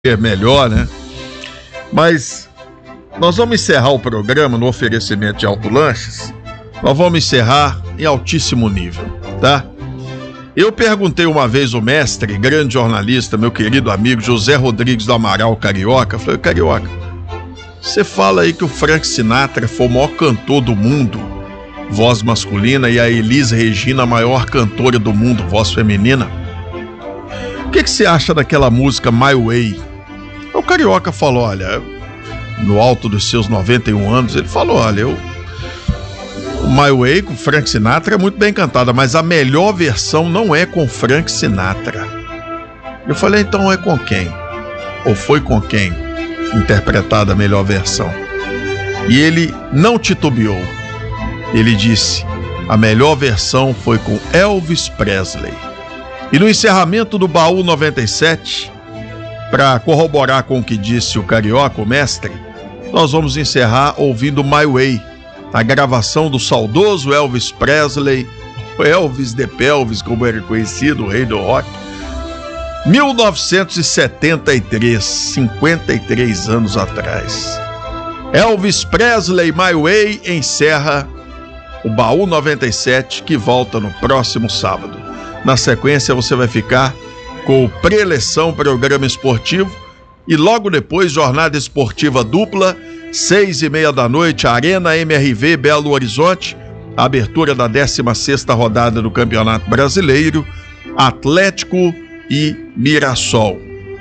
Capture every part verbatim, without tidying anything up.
melhor, né? Mas nós vamos encerrar o programa no oferecimento de Autolanches. Nós vamos encerrar em altíssimo nível, tá? Eu perguntei uma vez ao mestre, grande jornalista, meu querido amigo José Rodrigues do Amaral, Carioca. Falei, Carioca, você fala aí que o Frank Sinatra foi o maior cantor do mundo, voz masculina, e a Elis Regina, a maior cantora do mundo, voz feminina. O que, que você acha daquela música My Way? O Carioca falou, olha, no alto dos seus noventa e um anos, ele falou, olha, eu, o My Way com Frank Sinatra é muito bem cantada, mas a melhor versão não é com Frank Sinatra. Eu falei, então é com quem? Ou foi com quem interpretada a melhor versão? E ele não titubeou. Ele disse, a melhor versão foi com Elvis Presley. E no encerramento do Baú noventa e sete, para corroborar com o que disse o Carioca, o mestre, nós vamos encerrar ouvindo My Way, a gravação do saudoso Elvis Presley, o Elvis de Pelvis, como era conhecido, o rei do rock, mil novecentos e setenta e três, cinquenta e três anos atrás. Elvis Presley, My Way, encerra o Baú noventa e sete, que volta no próximo sábado. Na sequência você vai ficar com o Preleção, programa esportivo, e logo depois jornada esportiva dupla, seis e meia da noite, Arena M R V Belo Horizonte, abertura da décima sexta rodada do Campeonato Brasileiro, Atlético e Mirassol.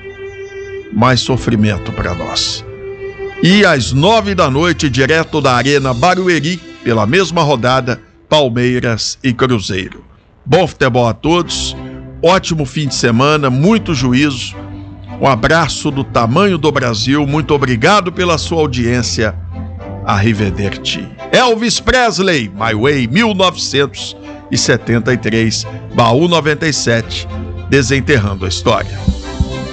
Mais sofrimento para nós. E às nove da noite, direto da Arena Barueri, pela mesma rodada, Palmeiras e Cruzeiro. Bom futebol a todos, ótimo fim de semana, muito juízo, um abraço do tamanho do Brasil, muito obrigado pela sua audiência, arrivederci. Elvis Presley, My Way, mil novecentos e setenta e três, Baú noventa e sete, desenterrando a história.